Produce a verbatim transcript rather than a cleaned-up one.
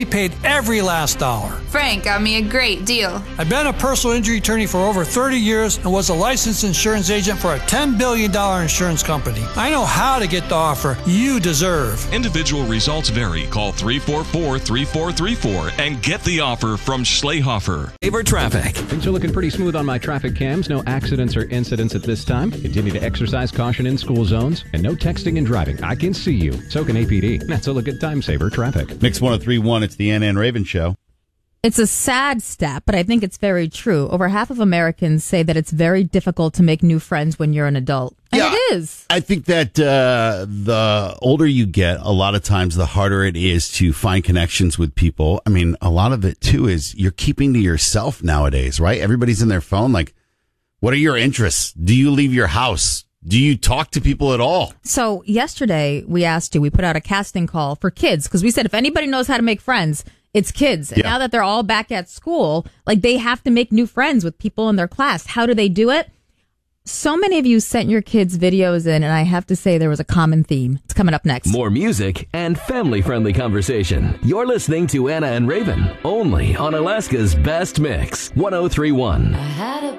He paid every last dollar. Frank got me a great deal. I've been a personal injury attorney for over thirty years and was a licensed insurance agent for a ten billion dollars insurance company. I know how to get the offer you deserve. Individual results vary. Call three four four, three four three four and get the offer from Schlehofer. Favor traffic. Things are looking pretty smooth on my traffic cams. No accidents or incidents at this time. Continue to exercise caution in school zones. And no texting and driving. I can see you. So can A P D. That's a look at Time Saver traffic. Mix one oh three point one. It's the Ann Ann Raven Show. It's a sad stat, but I think it's very true. Over half of Americans say that it's very difficult to make new friends when you're an adult. And yeah, it is. I think that uh, the older you get, a lot of times the harder it is to find connections with people. I mean, a lot of it, too, is you're keeping to yourself nowadays, right? Everybody's in their phone. Like, what are your interests? Do you leave your house? Do you talk to people at all? So yesterday we asked you, we put out a casting call for kids because we said if anybody knows how to make friends, it's kids. And Yeah. now that they're all back at school, like they have to make new friends with people in their class. How do they do it? So many of you sent your kids videos in, and I have to say there was a common theme. It's coming up next. More music and family-friendly conversation. You're listening to Anna and Raven, only on Alaska's Best Mix, one oh three point one. I had a